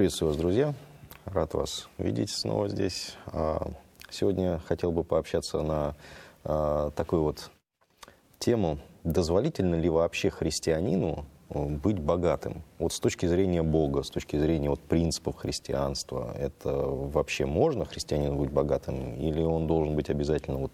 Приветствую вас, друзья. Рад вас видеть снова здесь. Сегодня хотел бы пообщаться на такую вот тему. Дозволительно ли вообще христианину быть богатым? Вот с точки зрения Бога, с точки зрения вот принципов христианства, это вообще можно христианину быть богатым? Или он должен быть обязательно вот